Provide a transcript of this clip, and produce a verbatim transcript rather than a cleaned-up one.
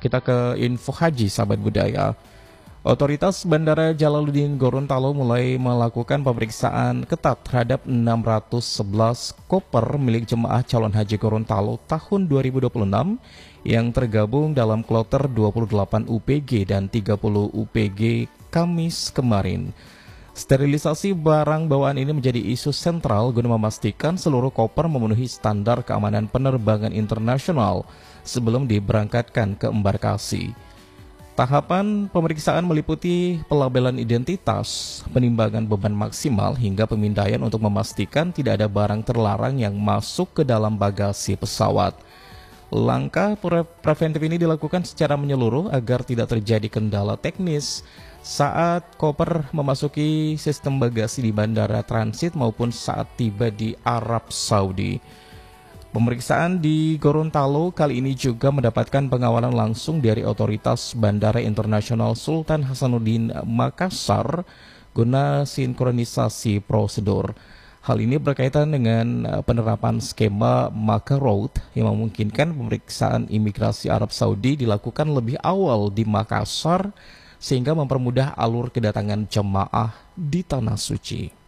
kita ke info haji sahabat budaya. Otoritas Bandara Jalaluddin Gorontalo mulai melakukan pemeriksaan ketat terhadap enam ratus sebelas koper milik jemaah calon haji Gorontalo tahun dua ribu dua puluh enam yang tergabung dalam kloter dua puluh delapan U P G dan tiga puluh U P G Kamis kemarin. Sterilisasi barang bawaan ini menjadi isu sentral guna memastikan seluruh koper memenuhi standar keamanan penerbangan internasional sebelum diberangkatkan ke embarkasi. Tahapan pemeriksaan meliputi pelabelan identitas, penimbangan beban maksimal, hingga pemindaian untuk memastikan tidak ada barang terlarang yang masuk ke dalam bagasi pesawat. Langkah pre- preventif ini dilakukan secara menyeluruh agar tidak terjadi kendala teknis saat koper memasuki sistem bagasi di bandara transit maupun saat tiba di Arab Saudi. Pemeriksaan di Gorontalo kali ini juga mendapatkan pengawalan langsung dari Otoritas Bandara Internasional Sultan Hasanuddin Makassar guna sinkronisasi prosedur. Hal ini berkaitan dengan penerapan skema Maka Road yang memungkinkan pemeriksaan imigrasi Arab Saudi dilakukan lebih awal di Makassar sehingga mempermudah alur kedatangan jemaah di Tanah Suci.